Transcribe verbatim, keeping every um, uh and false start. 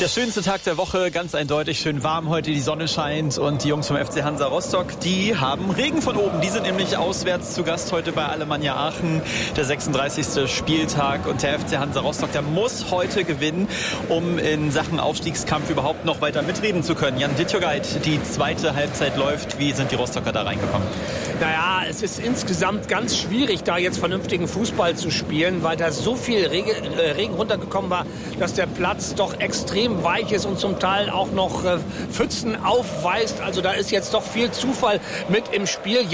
Der schönste Tag der Woche, ganz eindeutig schön warm heute, die Sonne scheint und die Jungs vom F C Hansa Rostock, die haben Regen von oben. Die sind nämlich auswärts zu Gast heute bei Alemannia Aachen, der sechsunddreißigste Spieltag und der F C Hansa Rostock, der muss heute gewinnen, um in Sachen Aufstiegskampf überhaupt noch weiter mitreden zu können. Jan Dittjogait, die zweite Halbzeit läuft, wie sind die Rostocker da reingekommen? Naja, es ist insgesamt ganz schwierig, da jetzt vernünftigen Fußball zu spielen, weil da so viel Regen, äh, Regen runtergekommen war, dass der Platz doch extrem weich ist und zum Teil auch noch äh, Pfützen aufweist. Also da ist jetzt doch viel Zufall mit im Spiel.